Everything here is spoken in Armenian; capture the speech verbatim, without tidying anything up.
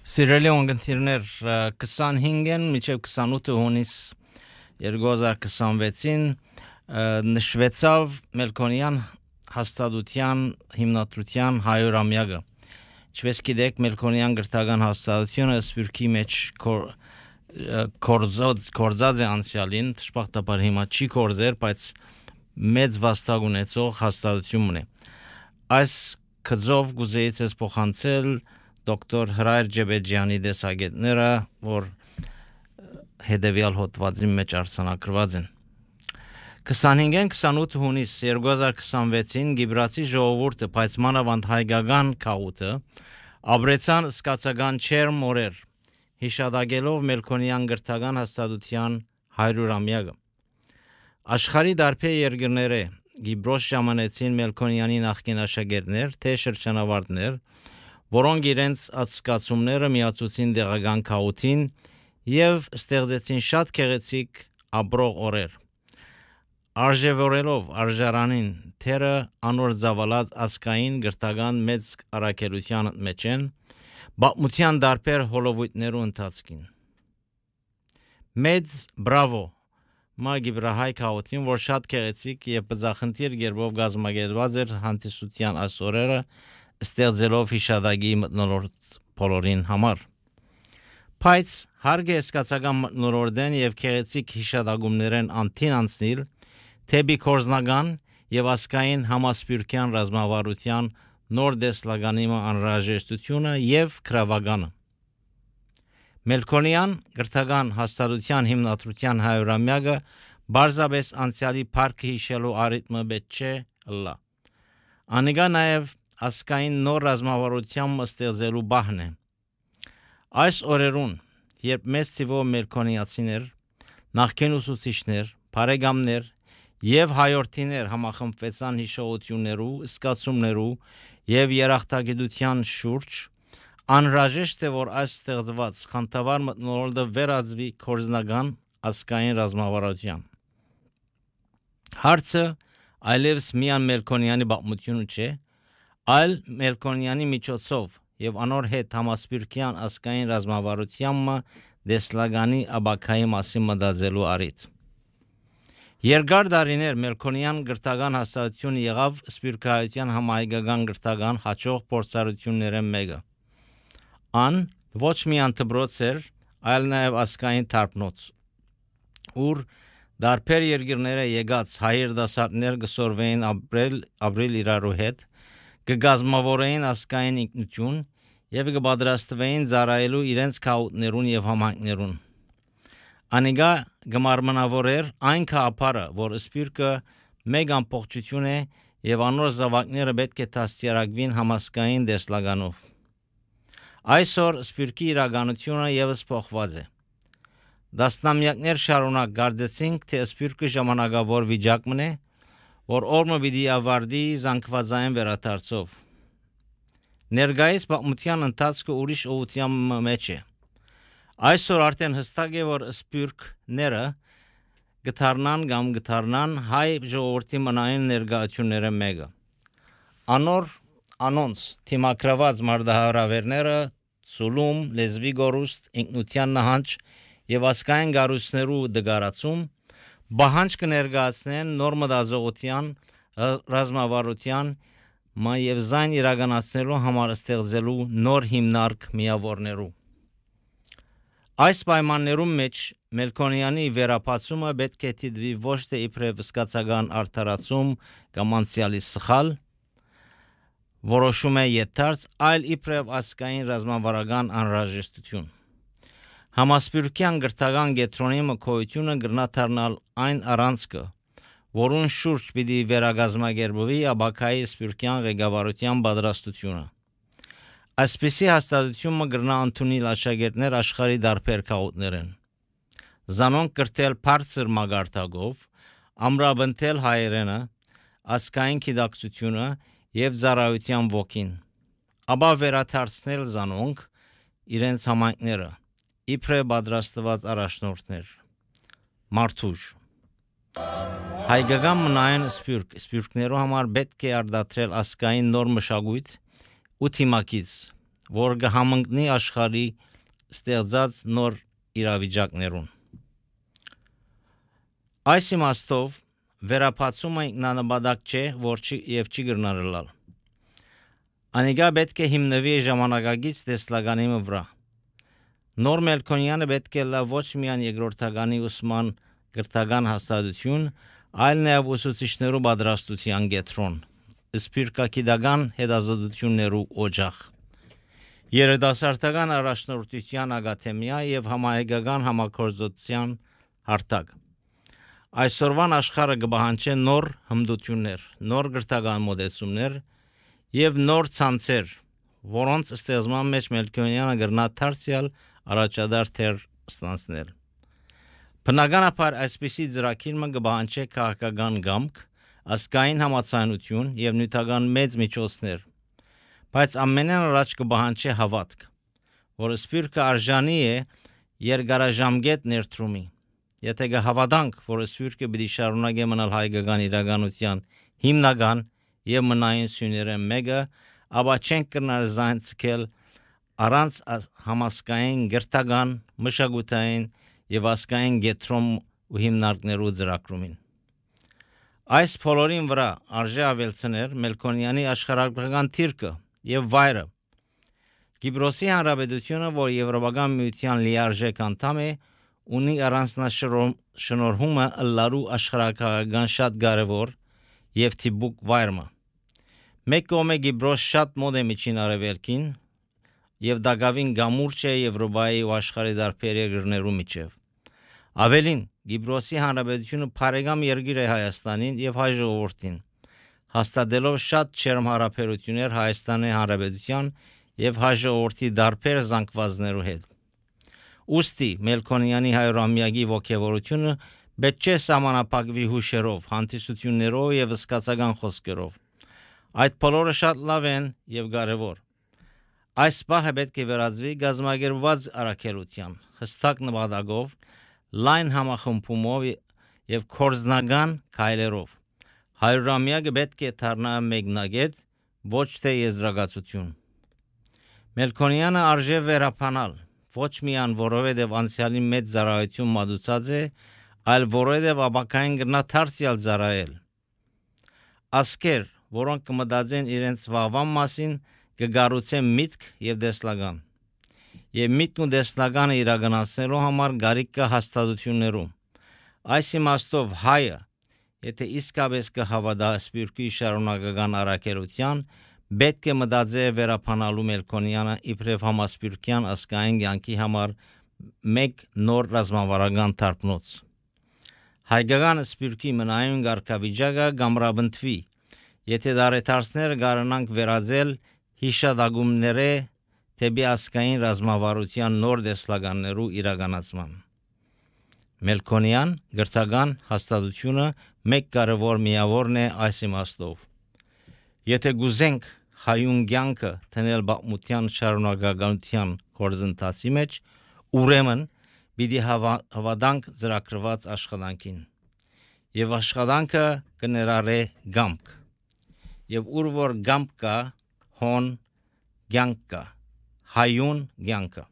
Սիրելի ունգընտիրներ, քսանհինգն միջև քսանութ հունիս երկու հազար քսանվեցին նշվեցավ Մելքոնյան հաստատության հիմնադրության հարյուրամյակը։ Ինչպես գիտեք, Մելքոնյան գրթական հաստատությունը Սփյուռքի մեջ կորզած է անցյալին, դժբախտաբար հիմա չի կորզեր, բայց մեծ վաստակ ունեցող հաստատությունն է։ Այս կձով գուզեից ես փոխանցել դոկտոր Հրայր Ջեբեջյանի դեսագետները, որ հետևյալ հոդվածի մեջ արձանագրված են։ քսանհինգն քսանութ հունիս երկու հազար քսանվեցին Գիբրացի ժողովուրդը, բայց մանավանդ հայկական քաղուտը ապրեցան սկացական չերմ օրեր, հիշադակելով Մելքոնյան գրթական հաստատության հարյուրամյակը։ Աշխարհի դարբեր երկրները Գիբրոս ժամանեցին Մելքոնյանի նախկին աշակերտներ, թե շրջանավարտներ, որոնք իրենց ածկացումները միացուցին դեղական քաղաքին եւ ստեղծեցին շատ գեղեցիկ ապրող օրեր։ Արժևորելով արժարանին թերը անոր զավալած ասկային գրթական մեծ առաքելության մեջ են, բացմության դարբեր հոլովույթներու ընթացքին։ Մեծ բրավո Մագիբրահայ քաղաքին, որ շատ գեղեցիկ եւ բզախնդիր գերբով գազմագերված էր հանդիսության ասորերը ստեղծելով հիշադակի մտնոլորտ բոլորին համար։ Բայց հարգ է սկացական մտնոլորտեն եւ գեղեցիկ հիշադակումներեն անտին անցնիլ թեպի կորզնական եւ ասկային համասպյուրքյան ռազմավարության նոր դեսլագանի անհրաժեշտությունը եւ քրավագանը։ Մելքոնյան գրթական հաստատության հիմնադրության հարյուրամյակը բարձրապես անցյալի փառքը հիշելու առիթը պետք չէ լա։ Անիկա նաեւ ասկային նոր ռազմավարության ստեղծելու բահն է։ Այս օրերուն, երբ մեծ թիվով մելքոնիացիներ, նախկին ուսուցիչներ, բարեկամներ եւ հայորդիներ համախմբվեցան հիշողություններու, սկացումներու եւ երախտագիտության շուրջ, անհրաժեշտ է, որ այս ստեղծված խանդավառ մտնոլորտը վերածվի կորզնական ասկային ռազմավարության։ Հարցը այլևս միան Մելքոնյանի բացմությունը չէ, այլ Մելքոնյանի միջոցով եւ անոր հետ համասպյուրքյան ասկային ռազմավարությանը դեսլագանի աբակայի մասին մտածելու առիթ։ Երկար դարիներ Մելքոնյան գրթական հաստատությունը եղավ սփյուռքահայության համահայկական գրթական հաջող փորձառությունները մեկը։ Ան ոչ միայն դպրոց էր, այլ նաեւ ասկային թարգնոց, ուր դարբեր երկրները եկած հայեր դասարտներ գսորվեին ապրել ապրել իրարու հետ, կգազմավորեին ասկային ինքնություն եւ կպատրաստվեին ծառայելու իրենց քաղաքներուն եւ համայնքներուն։ Անիկա գմարմնավորեր այն քաղաքը, որ սփյուռքը մեկ ամբողջություն է եւ անոր զավակները պետք է դաստիարակվին համասկային դեսլագանով։ Այսօր սփյուռքի իրականությունը եւս փոխված է։ Դասնամյակներ շարունակ գարձեցինք, թե սփյուռքը ժամանակավոր վիճակն է, որ օրմը պիտի ավարտի զանգվածային վերադարձով։ Ներկայիս պատմության ընթացքը ուրիշ ուղղության մեջ է։ Այսօր արդեն հստակ է, որ սփյուռքները գթարնան կամ գթարնան հայ ժողովրդի մնային ներկայությունները մեկը։ Անոր անոնց թիմակրված մարդահրավերները ցուլում, լեզվի գորուստ, ինքնության նահանջ եւ ասկային գառույցներու դգարացում բահանջ կներկայացնեն նոր մտածողության, ռազմավարության եւ զայն իրականացնելու համար ստեղծելու նոր հիմնարկ միավորներու։ Այս պայմաններում մեջ Մելքոնյանի վերապացումը պետք է դիտվի ոչ թե իբրև սկացական արդարացում կամ անցյալի սխալ որոշում է յետարց, այլ իբրև ասկային ռազմավարական անհրաժեշտություն։ Համասպյուրքյան գրթական գետրոնի մկոյությունը գրնա դառնալ այն առանցքը, որուն շուրջ պիտի վերագազմագերբվի աբակայի սփյուռքյան ղեկավարության պատրաստությունը։ Այսպիսի հաստատությունը գրնա ընդունել աշակերտներ աշխարհի դարբեր քաղաքներեն։ Զանոնք կրթել բարձր մագարտակով, ամրապնդել հայերենը, ասկային գիտակցությունը եւ ծառայության ոգին, ապա վերադարձնել զանոնք իրենց համայնքները, իբրև պատրաստված առաջնորդներ։ Մարտուժ Հայկական մնային սփյուռք, սփյուռքներու համար պետք է արդատրել ասկային նոր մշակույթ ու թիմակից, որ կհամընկնի աշխարհի ստեղծած նոր իրավիճակներուն։ Այս իմաստով վերապացումը ինքնանպատակ չէ, որ չի եւ չի գրնարելալ։ Անիկա պետք է հիմնվի ժամանակակից տեսլականի վրա։ Նոր Մելքոնյանը պետք է լավ ոչ միայն երկրորդականի ուսման գրթական հաստատություն, այլ նաև ուսուցիչներու պատրաստության կենտրոն, սպիրկագիտական հետազոտություններու օջախ, երիտասարդական առաջնորդության ակադեմիա եւ համահայկական համագործակցության հարթակ։ Այսօրվան աշխարհը կբահանջի նոր հմտություններ, նոր գրթական մոդեցումներ եւ նոր ցանցեր, որոնց ստեղծման մեջ Մելքոնյանը գրնա դարձյալ առաջադար թեր ստանցնել։ Բնականաբար այսպիսի ծրագիրը կբահանջի քաղաքական կամք, ազգային համացանություն եւ նյութական մեծ միջոցներ, բայց ամենեն առաջ կբահանջի հավատք, որ սպիրկը արժանի է երկարաժամկետ ներդրումի։ Եթե կհավատանք, որ սպիրկը պիտի շարունակի մնալ հայկական իրականության հիմնական եւ մնային սյուները մեկը, ապա չենք կրնար զայն ցկել առանց համասկային գրթական, մշակութային եւ ազգային գետրոմ ու հիմնարկներու ծրագրումին։ Այս բոլորին վրա արժե ավելցնել Մելքոնյանի աշխարհագրական թիրքը եւ վայրը։ Կիպրոսի Հանրապետությունը, որ Եվրոպական միության լիարժեք անդամ է, ունի առանձնաշնորհումը ըլլարու աշխարհագրական շատ կարևոր եւ թիպուկ վայրը։ Մեկ կողմը Կիպրոս շատ մոտ է միջին արևելքին եւ դակավին գամուրջ է Եվրոպայի ու աշխարհի դարբեր երկրներու միջև։ Ավելին, Կիպրոսի Հանրապետությունը բարեկամ երկիր է Հայաստանին եւ հայ ժողովրդին, հաստատելով շատ չերմ հարաբերություններ Հայաստանի Հանրապետության եւ հայ ժողովրդի դարբեր զանգվածներու հետ։ Ուստի Մելքոնյանի հայրամյակի ողջավորությունը պետք չէ սահմանափակվի հուշերով, հանդիսություններով եւ սկացական խոսքերով։ Այդ բոլորը շատ լավ են եւ կարեւոր։ Այս բանը պետք է վերածվի գազམ་ագերված առաքելության, հստակ նպատակով, լայն համախմբումով եւ կորզնական քայլերով։ Հայրամյակը պետք է դառնա մեկնագետ, ոչ թե եզրակացություն։ Մելքոնյանը արժե վերապանալ ոչ միայն որովհետև անցյալի մեծ ծառայություն մատուցած է, այլ որովհետև ապակային գրնա դարձյալ ծառայել։ Ասկեր, որոնք կմտածեն իրենց վաղվան մասին, կգառուցեն միտք եւ դեսլական։ Եվ միտքն ու դեսլականը իրականացնելու համար գարիք կա հաստատություններում։ Այս իմաստով հայը, եթե իսկապես կհավատա սպիրկի շարունակական առաքելության, պետք է մտածե վերապանալու Մելքոնյանը իբրև համասպիրկյան ազգային կյանքի համար մեկ նոր ռազմավարական թարփնոց։ Հայկական սպիրկի մնայուն կարգավիճակը կամրապնդվի, եթե դարեթարցները կարողանանք վերածել հիշադակումները դեպի ազգային ռազմավարության նոր դեսլականներու իրականացման։ Մելքոնյան գրթական հաստատությունը մեկ կարևոր միավորն է այս իմաստով։ Եթե գուզենք հայուն կյանքը տնել բաղմության շարունակականության գործընթացի մեջ, ուրեմն պիտի հավատանք ծրագրված աշխատանքին։ Եվ աշխատանքը կներառե կամք։ Եվ ուր որ կամք կա, հոն կյանք կա, հայուն կյանքը։